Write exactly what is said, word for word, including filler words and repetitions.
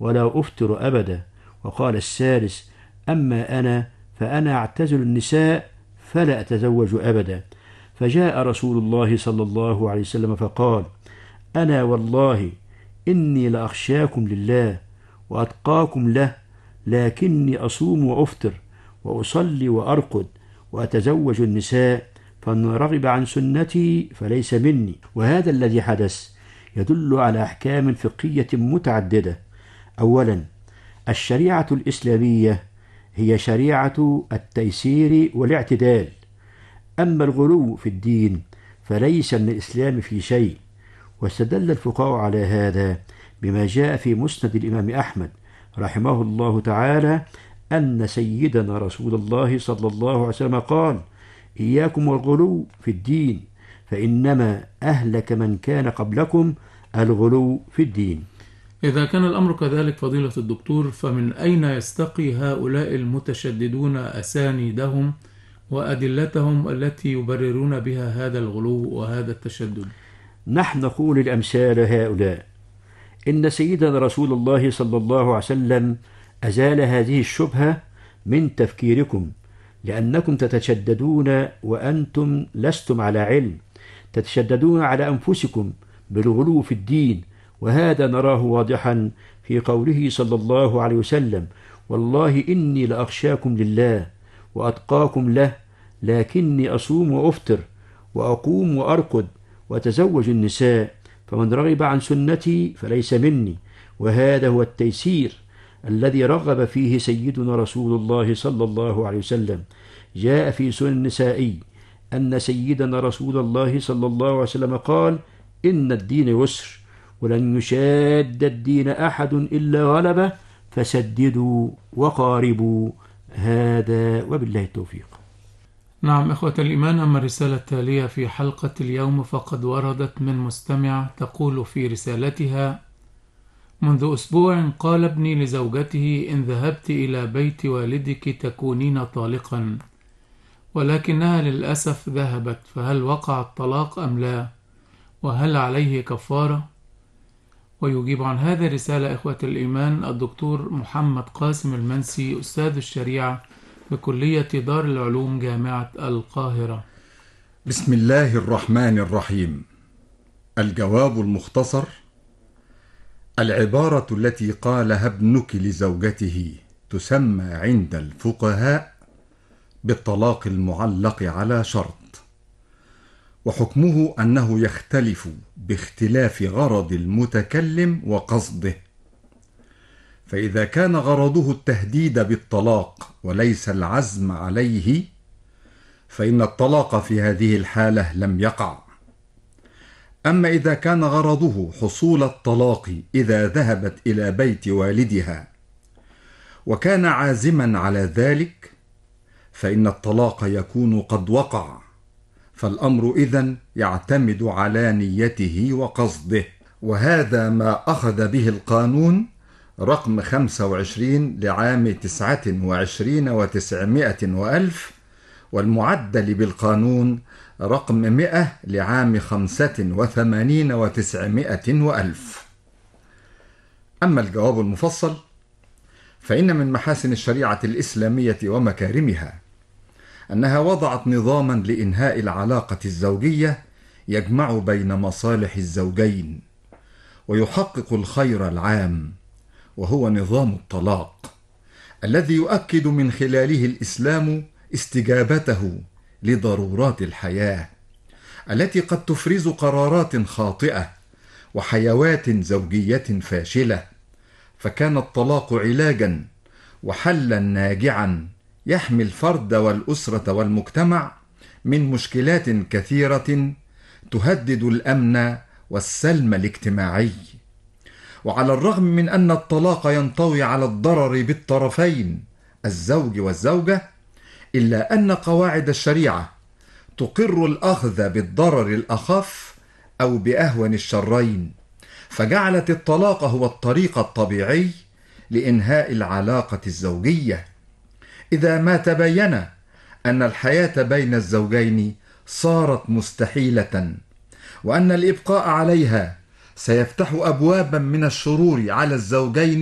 ولا أفطر أبدا. وقال الثالث: أما أنا فأنا أعتزل النساء فلا أتزوج أبدا. فجاء رسول الله صلى الله عليه وسلم فقال: أنا والله إني لأخشاكم لله وأتقاكم له، لكني أصوم وأفطر وأصلي وأرقد وأتزوج النساء، فمن رغب عن سنتي فليس مني. وهذا الذي حدث يدل على أحكام فقهية متعددة. أولا، الشريعة الإسلامية هي شريعة التيسير والاعتدال. أما الغلو في الدين فليس من الإسلام في شيء. واستدل الفقهاء على هذا بما جاء في مسند الإمام أحمد رحمه الله تعالى أن سيدنا رسول الله صلى الله عليه وسلم قال: إياكم والغلو في الدين فإنما أهلك من كان قبلكم الغلو في الدين. إذا كان الأمر كذلك فضيلة الدكتور، فمن أين يستقي هؤلاء المتشددون أسانيدهم وأدلتهم التي يبررون بها هذا الغلو وهذا التشدد؟ نحن نقول الأمثال هؤلاء: إن سيدنا رسول الله صلى الله عليه وسلم أزال هذه الشبهة من تفكيركم، لأنكم تتشددون وأنتم لستم على علم، تتشددون على أنفسكم بالغلو في الدين. وهذا نراه واضحا في قوله صلى الله عليه وسلم: والله إني لأخشاكم لله وأتقاكم له، لكني أصوم وأفطر وأقوم وأرقد وأتزوج النساء، فمن رغب عن سنتي فليس مني. وهذا هو التيسير الذي رغب فيه سيدنا رسول الله صلى الله عليه وسلم. جاء في سنن النسائي أن سيدنا رسول الله صلى الله عليه وسلم قال: إن الدين يسر ولن يشاد الدين أحد إلا غلبه، فسددوا وقاربوا. هذا وبالله التوفيق. نعم إخوة الإيمان، أما الرسالة التالية في حلقة اليوم فقد وردت من مستمع تقول في رسالتها: منذ أسبوع قال ابني لزوجته: إن ذهبت إلى بيت والدك تكونين طالقا، ولكنها للأسف ذهبت، فهل وقع الطلاق أم لا؟ وهل عليه كفارة؟ ويجيب عن هذه الرسالة إخوة الإيمان الدكتور محمد قاسم المنسي، أستاذ الشريعة بكلية دار العلوم جامعة القاهرة. بسم الله الرحمن الرحيم. الجواب المختصر: العبارة التي قالها ابنك لزوجته تسمى عند الفقهاء بالطلاق المعلق على شرط، وحكمه أنه يختلف باختلاف غرض المتكلم وقصده. فإذا كان غرضه التهديد بالطلاق وليس العزم عليه، فإن الطلاق في هذه الحالة لم يقع. أما إذا كان غرضه حصول الطلاق إذا ذهبت إلى بيت والدها وكان عازما على ذلك، فإن الطلاق يكون قد وقع، فالأمر إذن يعتمد على نيته وقصده. وهذا ما أخذ به القانون رقم خمسة وعشرين لعام تسعة وعشرين وتسعمائة وألف، والمعدل بالقانون رقم مئة لعام خمسة وثمانين وتسعمائة وألف. أما الجواب المفصل، فإن من محاسن الشريعة الإسلامية ومكارمها أنها وضعت نظاما لإنهاء العلاقة الزوجية يجمع بين مصالح الزوجين ويحقق الخير العام، وهو نظام الطلاق الذي يؤكد من خلاله الإسلام استجابته لضرورات الحياة التي قد تفرز قرارات خاطئة وحيوات زوجية فاشلة. فكان الطلاق علاجا وحلا ناجعا يحمي الفرد والأسرة والمجتمع من مشكلات كثيرة تهدد الأمن والسلم الاجتماعي. وعلى الرغم من أن الطلاق ينطوي على الضرر بالطرفين الزوج والزوجة، إلا أن قواعد الشريعة تقر الأخذ بالضرر الأخف أو بأهون الشرين، فجعلت الطلاق هو الطريق الطبيعي لإنهاء العلاقة الزوجية إذا ما تبين أن الحياة بين الزوجين صارت مستحيلة، وأن الإبقاء عليها سيفتح أبوابا من الشرور على الزوجين